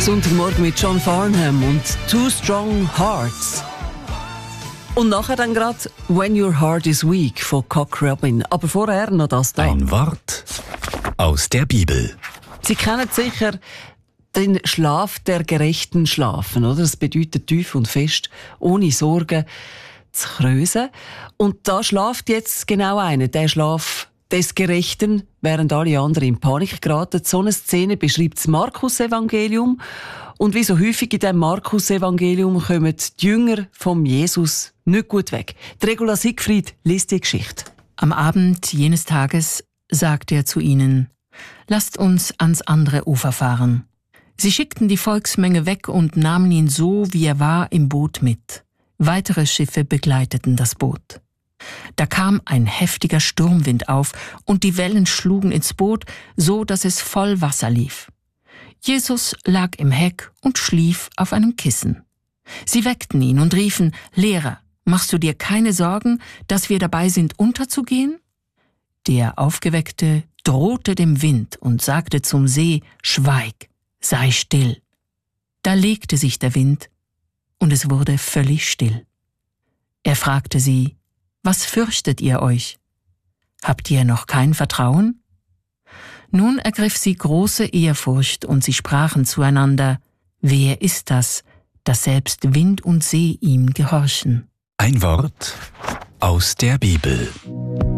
Sonntagmorgen mit John Farnham und Two Strong Hearts. Und nachher dann gerade When Your Heart is Weak von Cock Robin. Aber vorher noch das da. Ein Wort aus der Bibel. Sie kennen sicher den Schlaf der Gerechten schlafen, oder? Das bedeutet tief und fest, ohne Sorgen zu krösen. Und da schlaft jetzt genau einer, der Schlaf des Gerechten, während alle anderen in Panik geraten. So eine Szene beschreibt das Markus-Evangelium. Und wie so häufig in diesem Markus-Evangelium kommen die Jünger vom Jesus nicht gut weg. Die Regula Siegfried liest die Geschichte. Am Abend jenes Tages sagte er zu ihnen: Lasst uns ans andere Ufer fahren. Sie schickten die Volksmenge weg und nahmen ihn so, wie er war, im Boot mit. Weitere Schiffe begleiteten das Boot. Da kam ein heftiger Sturmwind auf und die Wellen schlugen ins Boot, so dass es voll Wasser lief. Jesus lag im Heck und schlief auf einem Kissen. Sie weckten ihn und riefen: Lehrer, machst du dir keine Sorgen, dass wir dabei sind, unterzugehen? Der Aufgeweckte drohte dem Wind und sagte zum See: Schweig, sei still. Da legte sich der Wind und es wurde völlig still. Er fragte sie: Was fürchtet ihr euch? Habt ihr noch kein Vertrauen? Nun ergriff sie große Ehrfurcht und sie sprachen zueinander: Wer ist das, dass selbst Wind und See ihm gehorchen? Ein Wort aus der Bibel.